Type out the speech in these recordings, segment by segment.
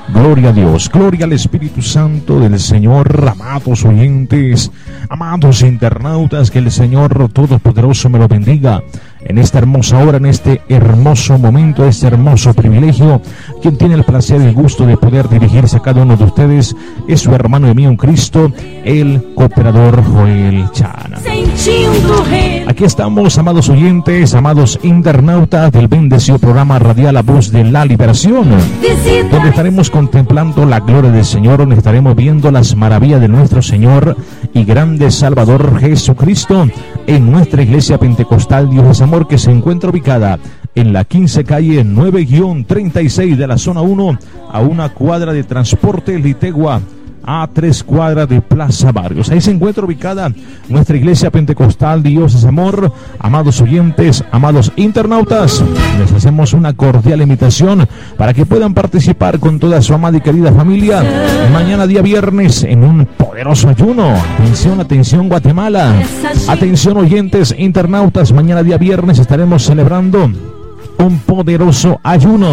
Gloria a Dios, gloria al Espíritu Santo del Señor, amados oyentes, amados internautas, que el Señor Todopoderoso me lo bendiga en esta hermosa hora, en este hermoso momento, este hermoso privilegio. Quien tiene el placer y el gusto de poder dirigirse a cada uno de ustedes es su hermano y mío en Cristo, el cooperador Joel Chana. Aquí estamos, amados oyentes, amados internautas del bendecido programa radial La Voz de la Liberación, donde estaremos contemplando la gloria del Señor, donde estaremos viendo las maravillas de nuestro Señor y grande Salvador Jesucristo en nuestra iglesia pentecostal Dios es Amor, que se encuentra ubicada en la 15 calle 9-36 de la zona 1, a una cuadra de Transporte Litegua, a 3 cuadras de Plaza Barrios. Ahí se encuentra ubicada nuestra iglesia pentecostal Dios es Amor. Amados oyentes, amados internautas, les hacemos una cordial invitación para que puedan participar con toda su amada y querida familia mañana día viernes en un poderoso ayuno. Atención, atención Guatemala, atención oyentes internautas, mañana día viernes estaremos celebrando un poderoso ayuno,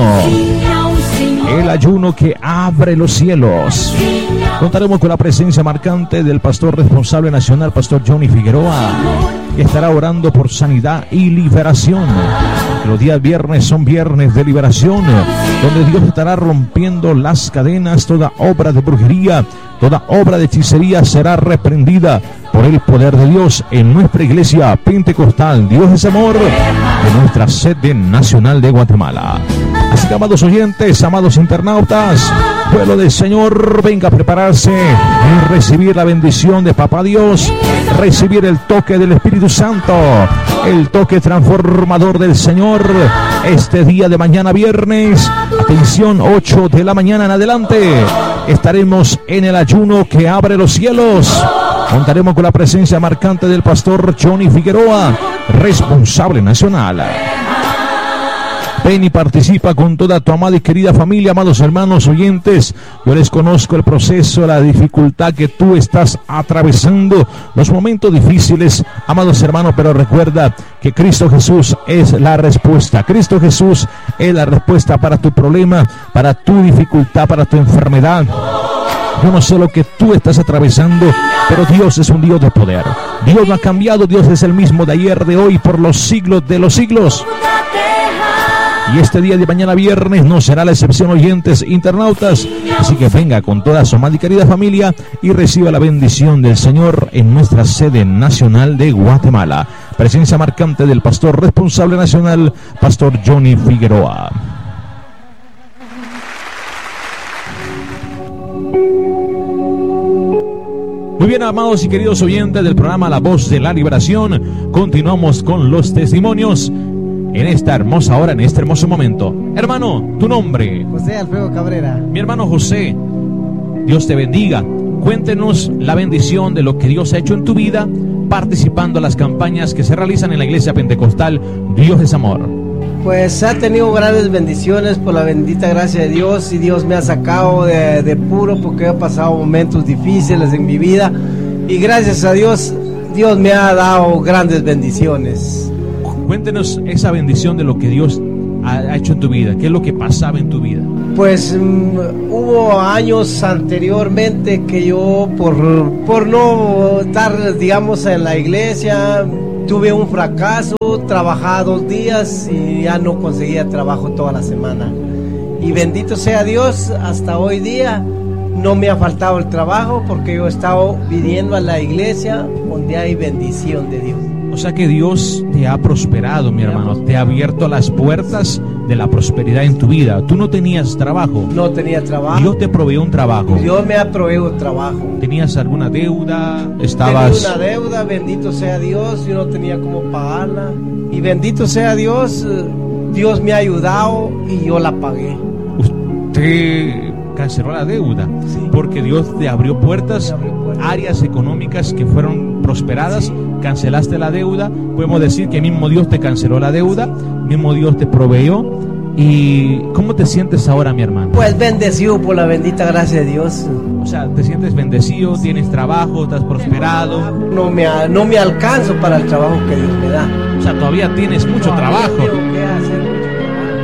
el ayuno que abre los cielos. Contaremos con la presencia marcante del pastor responsable nacional, pastor Johnny Figueroa, que estará orando por sanidad y liberación. Los días viernes son viernes de liberación, donde Dios estará rompiendo las cadenas. Toda obra de brujería, toda obra de hechicería será reprendida por el poder de Dios en nuestra iglesia pentecostal Dios es Amor, de nuestra sede nacional de Guatemala. Así que, amados oyentes, amados internautas, pueblo del Señor, venga a prepararse y recibir la bendición de Papá Dios, recibir el toque del Espíritu Santo, el toque transformador del Señor este día de mañana viernes. Atención, 8 de la mañana en adelante estaremos en el ayuno que abre los cielos. Contaremos con la presencia marcante del pastor Johnny Figueroa, responsable nacional. Ven y participa con toda tu amada y querida familia, amados hermanos oyentes. Yo les conozco el proceso, la dificultad que tú estás atravesando, los momentos difíciles, amados hermanos, pero recuerda que Cristo Jesús es la respuesta. Cristo Jesús es la respuesta para tu problema, para tu dificultad, para tu enfermedad. Yo no sé lo que tú estás atravesando, pero Dios es un Dios de poder. Dios no ha cambiado, Dios es el mismo de ayer, de hoy, por los siglos de los siglos. Y este día de mañana viernes no será la excepción, oyentes internautas. Así que venga con toda su amada y querida familia y reciba la bendición del Señor en nuestra sede nacional de Guatemala. Presencia marcante del pastor responsable nacional, pastor Johnny Figueroa. Muy bien, amados y queridos oyentes del programa La Voz de la Liberación, continuamos con los testimonios en esta hermosa hora, en este hermoso momento. Hermano, tu nombre. José Alfredo Cabrera. Mi hermano José, Dios te bendiga. Cuéntenos la bendición de lo que Dios ha hecho en tu vida participando en las campañas que se realizan en la iglesia pentecostal Dios es Amor. Pues ha tenido grandes bendiciones por la bendita gracia de Dios, y Dios me ha sacado de puro, porque he pasado momentos difíciles en mi vida, y gracias a Dios, Dios me ha dado grandes bendiciones. Cuéntenos esa bendición de lo que Dios ha hecho en tu vida. ¿Qué es lo que pasaba en tu vida? Pues hubo años anteriormente que yo por no estar, digamos, en la iglesia, tuve un fracaso. Trabajaba 2 días y ya no conseguía trabajo toda la semana. Y bendito sea Dios, hasta hoy día no me ha faltado el trabajo, porque yo he estado viniendo a la iglesia donde hay bendición de Dios. O sea que Dios te ha prosperado, mi hermano, te ha abierto las puertas de la prosperidad en tu vida. Tú no tenías trabajo. No tenía trabajo. Dios te proveyó un trabajo. Dios me ha proveído trabajo. ¿Tenías alguna deuda? Tenía una deuda, bendito sea Dios, yo no tenía cómo pagarla. Y bendito sea Dios, Dios me ha ayudado y yo la pagué. Usted canceló la deuda, sí, porque Dios te abrió puertas, áreas económicas que fueron prosperadas. Cancelaste la deuda. Podemos decir que mismo Dios te canceló la deuda, mismo Dios te proveyó. ¿Y cómo te sientes ahora, mi hermano? Pues bendecido por la bendita gracia de Dios. O sea, ¿te sientes bendecido? ¿Tienes trabajo? ¿Estás prosperado? No me alcanzo para el trabajo que Dios me da. O sea, todavía tienes mucho trabajo.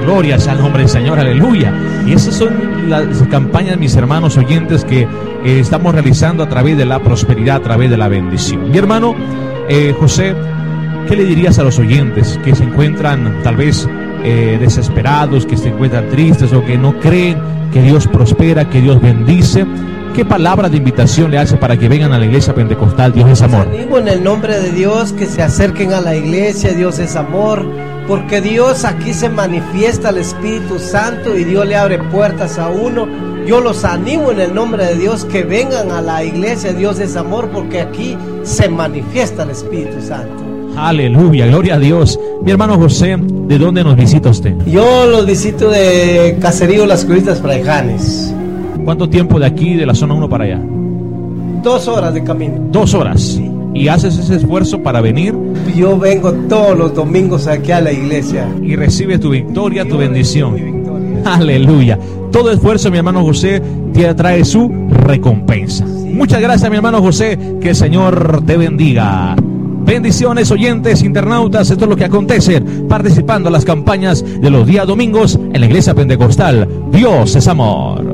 Gloria sea el nombre del Señor, aleluya. Y esas son las campañas, mis hermanos oyentes, que estamos realizando a través de la prosperidad, a través de la bendición. Mi hermano José, ¿qué le dirías a los oyentes que se encuentran tal vez desesperados, que se encuentran tristes o que no creen que Dios prospera, que Dios bendice? ¿Qué palabra de invitación le hace para que vengan a la iglesia pentecostal Dios es Amor? Animo en el nombre de Dios que se acerquen a la iglesia Dios es Amor, porque Dios aquí se manifiesta el Espíritu Santo y Dios le abre puertas a uno. Yo los animo en el nombre de Dios que vengan a la iglesia Dios es Amor, porque aquí se manifiesta el Espíritu Santo. Aleluya, gloria a Dios. Mi hermano José, ¿de dónde nos visita usted? Yo los visito de Caserío Las Cruzitas, Fraijanes. ¿Cuánto tiempo de aquí, de la zona 1 para allá? 2 horas de camino. 2 horas. Sí. ¿Y haces ese esfuerzo para venir? Yo vengo todos los domingos aquí a la iglesia. Y recibes tu victoria, tu bendición. Mi victoria. Aleluya. Todo esfuerzo, mi hermano José, te trae su recompensa. Sí. Muchas gracias, mi hermano José. Que el Señor te bendiga. Bendiciones, oyentes, internautas. Esto es lo que acontece participando en las campañas de los días domingos en la iglesia pentecostal. Dios es Amor.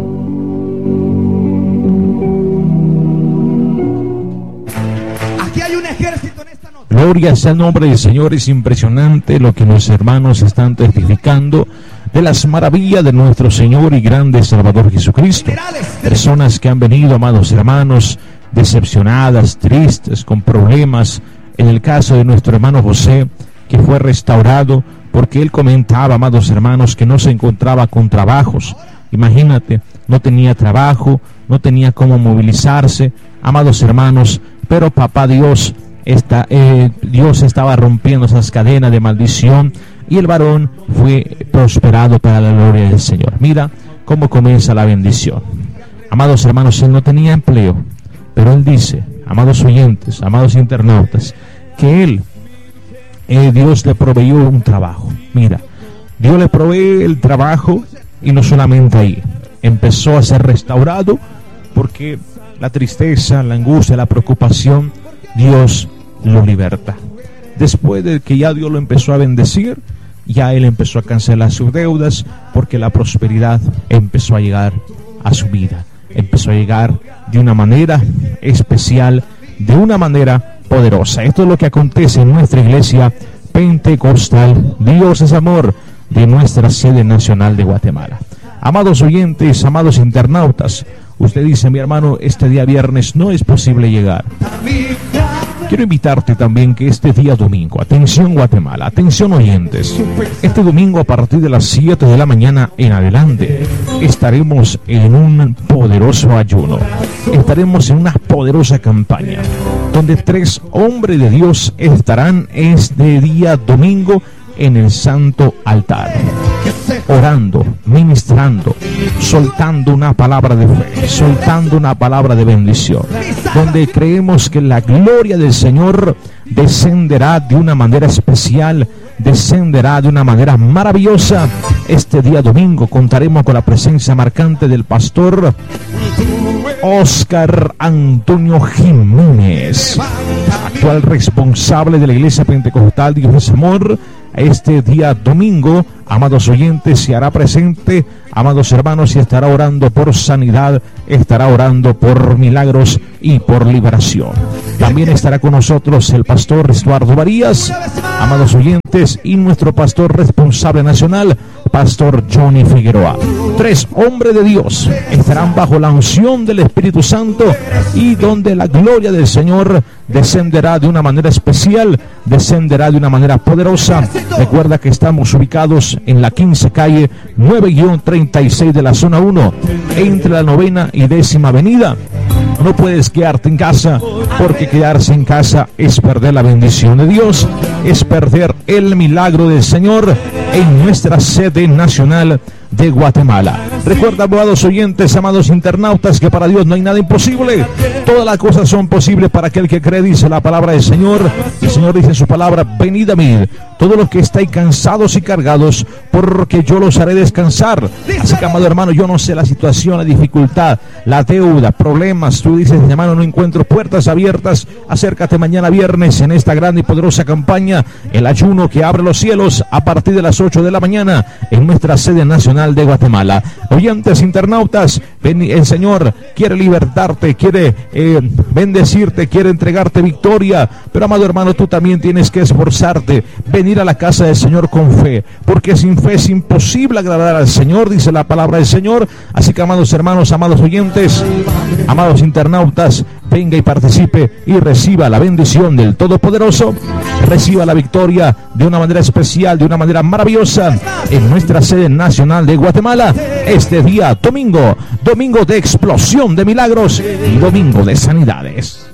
Gloria sea el nombre del Señor. Es impresionante lo que los hermanos están testificando de las maravillas de nuestro Señor y grande Salvador Jesucristo. Personas que han venido, amados hermanos, decepcionadas, tristes, con problemas. En el caso de nuestro hermano José, que fue restaurado porque él comentaba, amados hermanos, que no se encontraba con trabajos. Imagínate, no tenía trabajo, no tenía cómo movilizarse, amados hermanos, pero papá Dios estaba rompiendo esas cadenas de maldición y el varón fue prosperado para la gloria del Señor. Mira cómo comienza la bendición. Amados hermanos, él no tenía empleo, pero él dice, amados oyentes, amados internautas, que Dios le proveyó un trabajo. Mira, Dios le provee el trabajo y no solamente ahí, empezó a ser restaurado porque la tristeza, la angustia, la preocupación, Dios lo liberta. Después de que ya Dios lo empezó a bendecir, ya él empezó a cancelar sus deudas porque la prosperidad empezó a llegar a su vida. Empezó a llegar de una manera especial, de una manera poderosa. Esto es lo que acontece en nuestra iglesia pentecostal Dios es Amor, de nuestra sede nacional de Guatemala. Amados oyentes, amados internautas, usted dice, mi hermano, este día viernes no es posible llegar. Quiero invitarte también que este día domingo, atención Guatemala, atención oyentes, este domingo a partir de las 7 de la mañana en adelante, estaremos en un poderoso ayuno, estaremos en una poderosa campaña, donde 3 hombres de Dios estarán este día domingo en el santo altar, orando, ministrando, soltando una palabra de fe, soltando una palabra de bendición, donde creemos que la gloria del Señor descenderá de una manera especial, descenderá de una manera maravillosa. Este día domingo contaremos con la presencia marcante del pastor Oscar Antonio Jiménez, actual responsable de la iglesia pentecostal Dios es Amor. Este día domingo, amados oyentes, se hará presente, amados hermanos, y estará orando por sanidad, estará orando por milagros y por liberación. También estará con nosotros el pastor Estuardo Varías, amados oyentes, y nuestro pastor responsable nacional, pastor Johnny Figueroa. 3 hombres de Dios estarán bajo la unción del Espíritu Santo y donde la gloria del Señor descenderá de una manera especial, descenderá de una manera poderosa. Recuerda que estamos ubicados en la 15 calle 9-36 de la zona 1, entre la 9ª y 10ª avenida. No puedes quedarte en casa, porque quedarse en casa es perder la bendición de Dios, es perder el milagro del Señor en nuestra sede nacional de Guatemala. Recuerda, amados oyentes, amados internautas, que para Dios no hay nada imposible. todas las cosas son posibles para aquel que cree, dice la palabra del Señor. El Señor dice en su palabra: venid a mí, todos los que estáis cansados y cargados, porque yo los haré descansar. Así que, amado hermano, yo no sé la situación, la dificultad, la deuda, problemas. Tú dices: hermano, no encuentro puertas abiertas. Acércate mañana viernes en esta grande y poderosa campaña, el ayuno que abre los cielos, a partir de las 8 de la mañana en nuestra sede nacional de Guatemala. Oyentes, internautas, el Señor quiere libertarte, quiere bendecirte, quiere entregarte victoria. Pero, amado hermano, tú también tienes que esforzarte, venir a la casa del Señor con fe, porque sin fe es imposible agradar al Señor, dice la palabra del Señor. Así que, amados hermanos, amados oyentes, amados internautas, venga y participe y reciba la bendición del Todopoderoso, reciba la victoria de una manera especial, de una manera maravillosa, en nuestra sede nacional de Guatemala, este día domingo, domingo de explosión de milagros y domingo de sanidades.